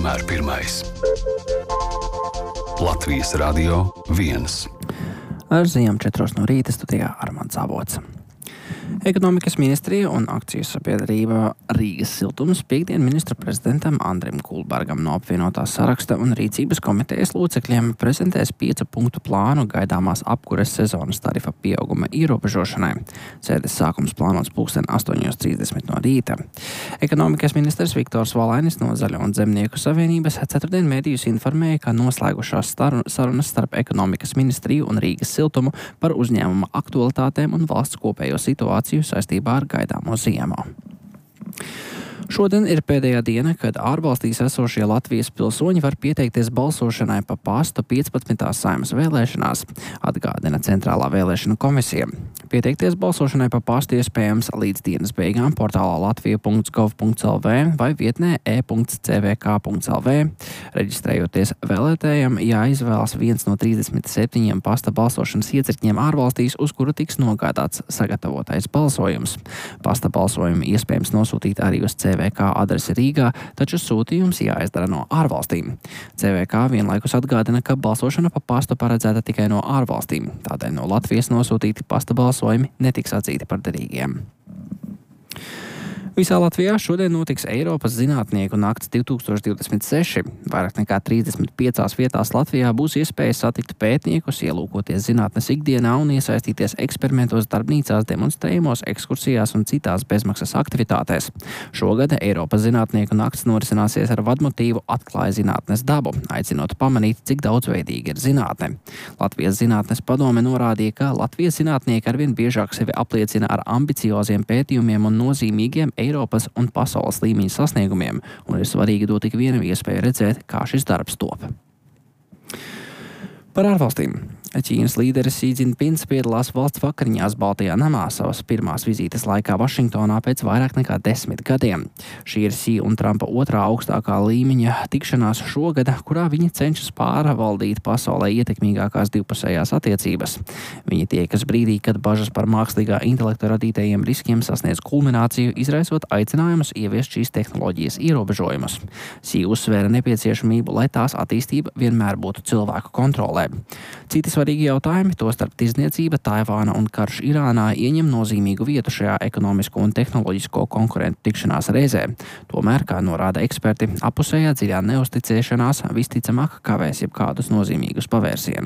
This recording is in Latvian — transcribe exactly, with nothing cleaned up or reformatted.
vienmēr pirmais. Latvijas Radio viens. Ar ziņām četros no rīta studijā Armands Avots. Ekonomikas ministrija un akciju sabiedrība Rīgas siltums piekdien ministra prezidentam Andrim Kulbergam no apvienotās saraksta un rīcības komitejas locekļiem prezentēs piecu punktu plānu gaidāmās apkures sezonas tarifa pieauguma ierobežošanai. Sēdes sākums plānots pulksten astoņos trīsdesmit no rīta. Ekonomikas ministrs Viktors Valainis no Zaļo un Zemnieku savienības ceturtdien mēdījus informēja, ka noslēgušās sarunas starp ekonomikas ministriju un Rīgas siltumu par uzņēmuma aktualitātēm un valsts kopējo situāciju saistībā ar gaidāmo ziemu. Šodien ir pēdējā diena, kad ārvalstīs esošie Latvijas pilsoņi var pieteikties balsošanai pa pastu piecpadsmitās Saeimas vēlēšanās, atgādina Centrālā vēlēšanu komisija. Pieteikties balsošanai pa pastu iespējams līdz dienas beigām portālā latvija punkts gov punkts el vē vai vietnē e punkts ce ve ka punkts el vē. Reģistrējoties vēlētājiem, jāizvēlas viens no trīsdesmit septiņiem pasta balsošanas iecirkņiem ārvalstīs, uz kura tiks nogādāts sagatavotais balsojums. Pasta balsojumu iespējams nosūtīt arī uz ce ve ka adresi Rīgā, taču sūtījums jāizdara no ārvalstīm. ce ve ka vienlaikus atgādina, ka balsošana pa pastu paredzēta tikai no ārvalstīm, tādēļ no Latvijas nosūtīti pasta balsojumi netiks atzīti par derīgiem. Visā Latvijā šodien notiks Eiropas zinātnieku nakts divi tūkstoši divdesmit seši. Vairāk nekā trīsdesmit piecās vietās Latvijā būs iespēja satikt pētniekus, ielūkoties zinātnes ikdienā un iesaistīties eksperimentos, darbnīcās, demonstrējumos, ekskursijās un citās bezmaksas aktivitātēs. Šogad Eiropas zinātnieku nakts norisināsies ar vadmotīvu Atklāj zinātnes dabu, aicinot pamanīt, cik daudzveidīga ir zinātne. Latvijas zinātnes padome norādīja, ka Latvijas zinātnieki arvien biežāk sevi apliecina ar ambicioziem pētījumiem un nozīmīgiem Eiropas un pasaules līmeņa sasniegumiem, un ir svarīgi dot tik vienam iespēju redzēt, kā šis darbs top. Par ārvalstīm. Ķīnas līderis Xi Jinpings piedalās valsts vakariņās Baltajā namā savas pirmās vizītes laikā Vašingtonā pēc vairāk nekā desmit gadiem. Šī ir Xi un Trumpa otrā augstākā līmeņa tikšanās šogad, kurā viņi cenšas pārvaldīt pasaulē ietekmīgākās divpusējās attiecības. Viņi tiekas brīdī, kad bažas par mākslīgā intelekta radītajiem riskiem sasniedz kulmināciju, izraisot aicinājumus ieviest šīs tehnoloģijas ierobežojumus. Xi uzsvēra nepieciešamību, lai tās attīstība vienmēr būtu cilvēku kontrolē. Citi svarīgi jautājumi, tostarp tirdzniecība, Taivāna un karš Irānā ieņem nozīmīgu vietu šajā ekonomisko un tehnoloģisko konkurentu tikšanās reizē. Tomēr, kā norāda eksperti, apusējā dziļā neusticēšanās visticamāk kavēs jebkādus nozīmīgus pavērsienus.